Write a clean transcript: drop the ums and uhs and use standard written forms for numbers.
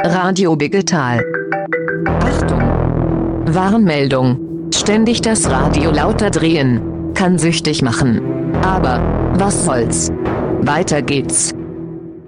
Radio Digital. Achtung! Warnmeldung. Ständig das Radio lauter drehen kann süchtig machen. Aber was soll's? Weiter geht's.